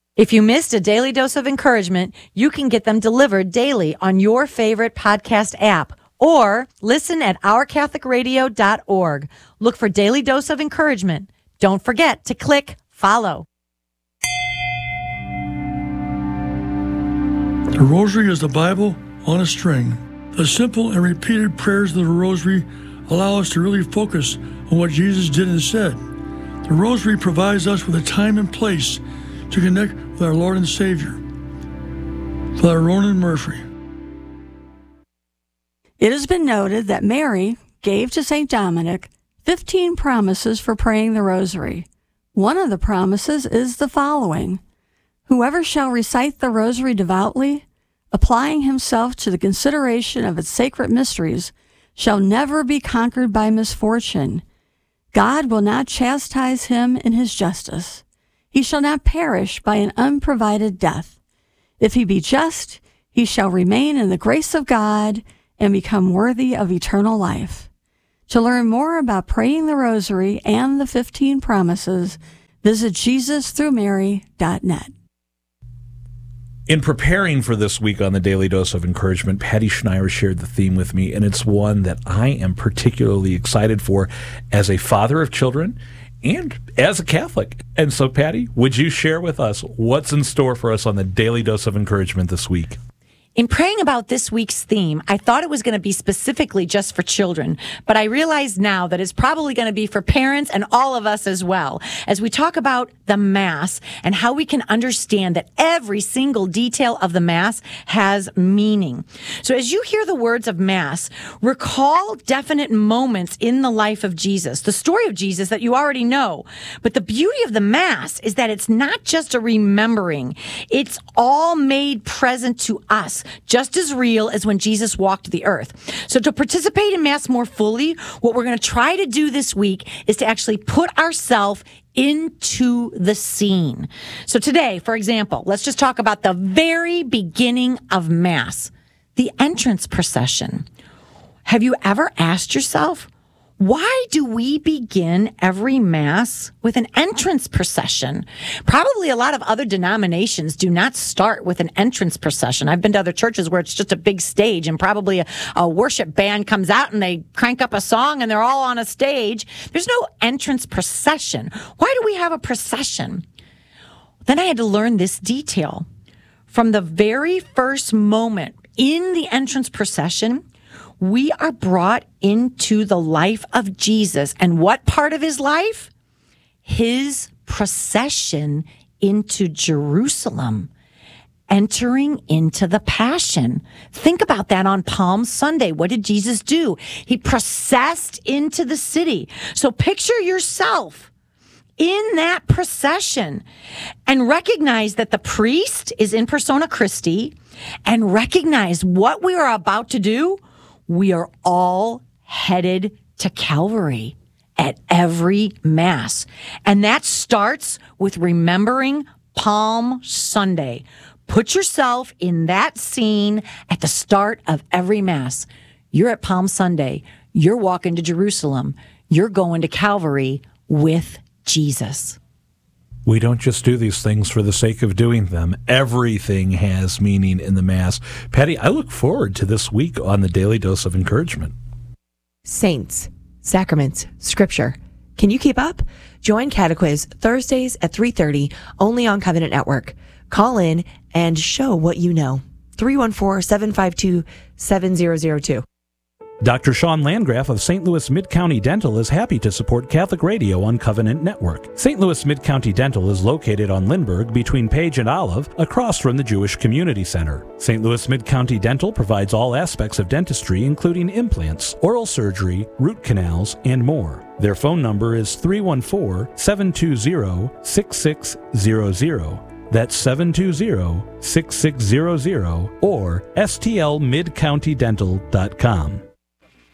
If you missed a daily dose of encouragement, you can get them delivered daily on your favorite podcast app or listen at ourcatholicradio.org. Look for Daily Dose of Encouragement. Don't forget to click follow. The Rosary is the Bible on a string. The simple and repeated prayers of the Rosary allow us to really focus on what Jesus did and said. The Rosary provides us with a time and place to connect with our Lord and Savior. Father Ronan Murphy. It has been noted that Mary gave to St. Dominic 15 promises for praying the Rosary. One of the promises is the following: whoever shall recite the Rosary devoutly, applying himself to the consideration of its sacred mysteries, shall never be conquered by misfortune. God will not chastise him in his justice. He shall not perish by an unprovided death. If he be just, he shall remain in the grace of God and become worthy of eternal life. To learn more about praying the Rosary and the 15 promises, visit JesusThroughMary.net. In preparing for this week on the Daily Dose of Encouragement, Patty Schneier shared the theme with me, and it's one that I am particularly excited for as a father of children and as a Catholic. And so, Patty, would you share with us what's in store for us on the Daily Dose of Encouragement this week? In praying about this week's theme, I thought it was going to be specifically just for children, but I realize now that it's probably going to be for parents and all of us as well, as we talk about the Mass and how we can understand that every single detail of the Mass has meaning. So as you hear the words of Mass, recall definite moments in the life of Jesus, the story of Jesus that you already know. But the beauty of the Mass is that it's not just a remembering. It's all made present to us, just as real as when Jesus walked the earth. So to participate in Mass more fully, what we're going to try to do this week is to actually put ourselves into the scene. So today, for example, let's just talk about the very beginning of Mass, the entrance procession. Have you ever asked yourself, why do we begin every Mass with an entrance procession? Probably a lot of other denominations do not start with an entrance procession. I've been to other churches where it's just a big stage and probably a worship band comes out and they crank up a song and they're all on a stage. There's no entrance procession. Why do we have a procession? Then I had to learn this detail. From the very first moment in the entrance procession, we are brought into the life of Jesus. And what part of his life? His procession into Jerusalem, entering into the Passion. Think about that on Palm Sunday. What did Jesus do? He processed into the city. So picture yourself in that procession and recognize that the priest is in persona Christi, and recognize what we are about to do. We are all headed to Calvary at every Mass. And that starts with remembering Palm Sunday. Put yourself in that scene at the start of every Mass. You're at Palm Sunday. You're walking to Jerusalem. You're going to Calvary with Jesus. We don't just do these things for the sake of doing them. Everything has meaning in the Mass. Patty, I look forward to this week on the Daily Dose of Encouragement. Saints, sacraments, scripture. Can you keep up? Join Catequiz Thursdays at 3:30 only on Covenant Network. Call in and show what you know. 314-752-7002. Dr. Sean Landgraf of St. Louis Mid-County Dental is happy to support Catholic Radio on Covenant Network. St. Louis Mid-County Dental is located on Lindbergh between Page and Olive, across from the Jewish Community Center. St. Louis Mid-County Dental provides all aspects of dentistry, including implants, oral surgery, root canals, and more. Their phone number is 314-720-6600. That's 720-6600 or stlmidcountydental.com.